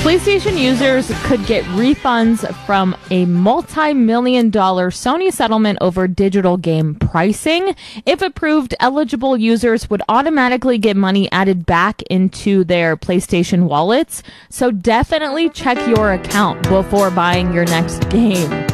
PlayStation users could get refunds from a multi-million-dollar Sony settlement over digital game pricing. If approved, eligible users would automatically get money added back into their PlayStation wallets. So definitely check your account before buying your next game.